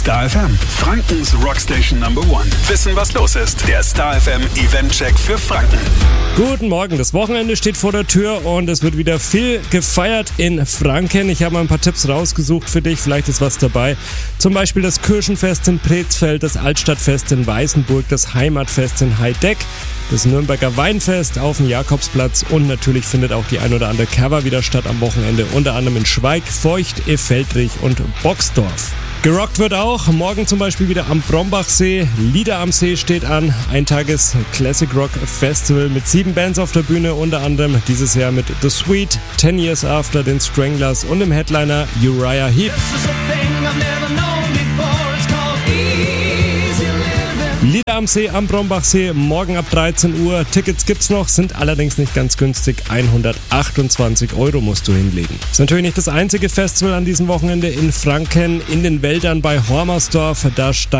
Star FM, Frankens Rockstation Number One. Wissen, was los ist. Der Star FM Eventcheck für Franken. Guten Morgen, das Wochenende steht vor der Tür und es wird wieder viel gefeiert in Franken. Ich habe mal ein paar Tipps rausgesucht für dich, vielleicht ist was dabei. Zum Beispiel das Kirchenfest in Pretzfeld, das Altstadtfest in Weißenburg, das Heimatfest in Heideck, das Nürnberger Weinfest auf dem Jakobsplatz und natürlich findet auch die ein oder andere Cover wieder statt am Wochenende, unter anderem in Schweig, Feucht, Effeldrich und Boxdorf. Gerockt wird auch, morgen zum Beispiel wieder am Brombachsee, Lieder am See steht an, ein Tages Classic Rock Festival mit 7 Bands auf der Bühne, unter anderem dieses Jahr mit The Sweet, 10 Years After, den Stranglers und dem Headliner Uriah Heep. Lieder am See am Brombachsee, morgen ab 13 Uhr. Tickets gibt's noch, sind allerdings nicht ganz günstig. 128 € musst du hinlegen. Ist natürlich nicht das einzige Festival an diesem Wochenende in Franken. In den Wäldern bei Hormersdorf, da